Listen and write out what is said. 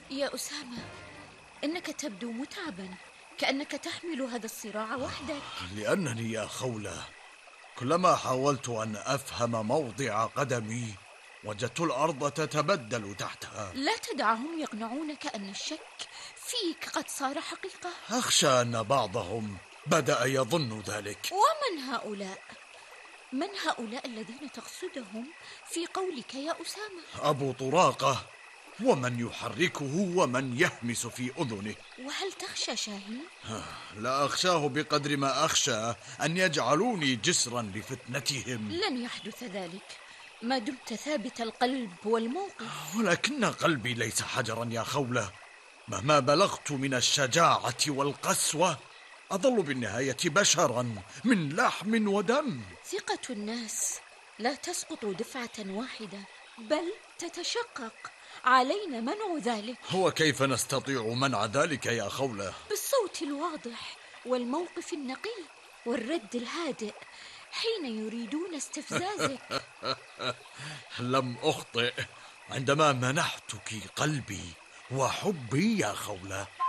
يا أسامة، إنك تبدو متعبا، كأنك تحمل هذا الصراع وحدك. لأنني يا خولة كلما حاولت أن أفهم موضع قدمي وجدت الأرض تتبدل تحتها. لا تدعهم يقنعونك أن الشك فيك قد صار حقيقة. أخشى أن بعضهم بدأ يظن ذلك. ومن هؤلاء؟ من هؤلاء الذين تقصدهم في قولك يا أسامة؟ أبو طراقة ومن يحركه ومن يهمس في أذنه. وهل تخشى شاهين؟ لا أخشاه بقدر ما أخشى أن يجعلوني جسرا لفتنتهم. لن يحدث ذلك ما دمت ثابت القلب والموقف. ولكن قلبي ليس حجرا يا خولة، مهما بلغت من الشجاعة والقسوة أظل بالنهاية بشرا من لحم ودم. ثقة الناس لا تسقط دفعة واحدة، بل تتشقق. علينا منع ذلك. وكيف نستطيع منع ذلك يا خولة؟ بالصوت الواضح والموقف النقي والرد الهادئ حين يريدون استفزازك. لم أخطئ عندما منحتك قلبي وحبي يا خولة.